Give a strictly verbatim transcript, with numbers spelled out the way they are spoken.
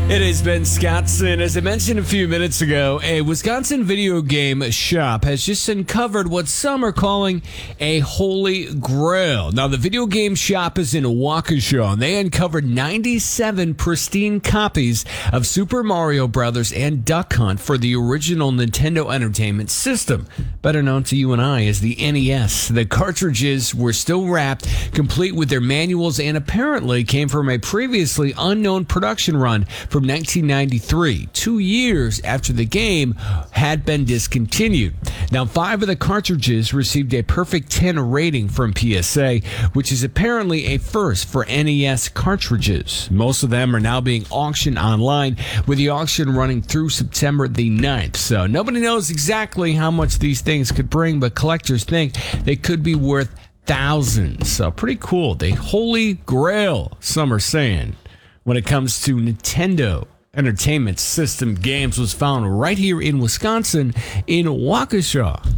It is Ben Scottson. As I mentioned a few minutes ago, a Wisconsin video game shop has just uncovered what some are calling a holy grail. Now, the video game shop is in Waukesha, and they uncovered ninety-seven pristine copies of Super Mario Brothers and Duck Hunt for the original Nintendo Entertainment System, better known to you and I as the N E S. The cartridges were still wrapped, complete with their manuals, and apparently came from a previously unknown production run from nineteen ninety-three, two years after the game had been discontinued. Now, five of the cartridges received a perfect ten rating from P S A, which is apparently a first for N E S cartridges. Most of them are now being auctioned online, with the auction running through September the ninth. So nobody knows exactly how much these things could bring, but collectors think they could be worth thousands. So pretty cool. The holy grail, some are saying, when it comes to Nintendo Entertainment System games, was found right here in Wisconsin in Waukesha.